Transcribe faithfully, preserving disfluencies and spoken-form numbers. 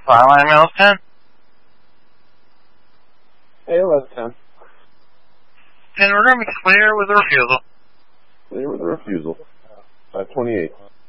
File email ten. A L S ten. And we're going to be clear with a refusal. Clear with a refusal. five twenty-eight.